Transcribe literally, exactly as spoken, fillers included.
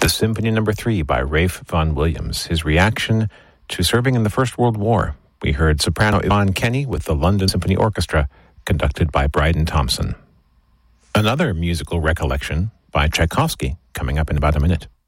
Symphony Number Three by Ralph Vaughan Williams, his reaction to serving in the First World War. We heard soprano Yvonne Kenny with the London Symphony Orchestra, conducted by Bryden Thompson. Another musical recollection by Tchaikovsky, coming up in about a minute.